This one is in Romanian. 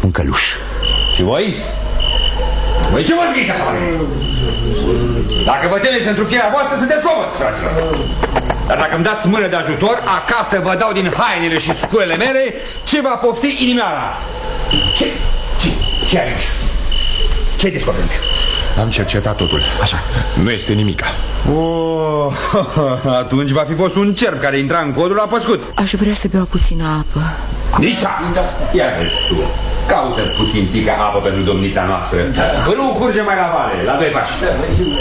un căluș. Și voi? Voi ce vă zic așa? Dacă vă temeți pentru pielea voastră, sunteți comod, fraților. Dar dacă îmi dați mână de ajutor, acasă vă dau din hainele și sculele mele ce va pofti inimioara. Ce ai aici? Ce-ai descoperit? Am cercetat totul. Așa, nu este nimica. Oh, atunci va fi fost un cerb care intra în codul, a păscut. Aș vrea să beau puțină apă. Nișa! Ia vezi tu. Caută puțin pică apă pentru domnița noastră. Râul curge mai la vale, la 2 pași.